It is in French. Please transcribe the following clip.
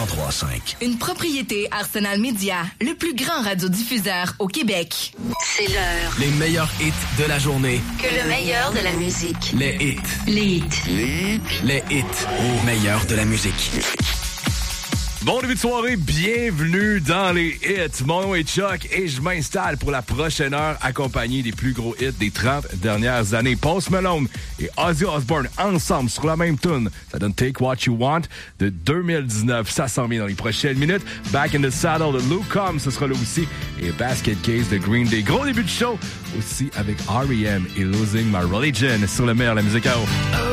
103.5. Une propriété Arsenal Média, le plus grand radiodiffuseur au Québec. C'est l'heure. Les meilleurs hits de la journée. Que le meilleur de la musique. Les hits. Les hits. Les hits au meilleur de la musique. Bon début de soirée, bienvenue dans les hits. Mon nom est Chuck et je m'installe pour la prochaine heure accompagné des plus gros hits des 30 dernières années. Post Malone et Ozzy Osbourne ensemble sur la même tune. Ça donne Take What You Want de 2019. Ça s'en vient dans les prochaines minutes. Back in the Saddle de Luke Combs, ce sera là aussi. Et Basket Case de Green Day. Gros début de show aussi avec R.E.M. et Losing My Religion sur le meilleur de la musique à eau.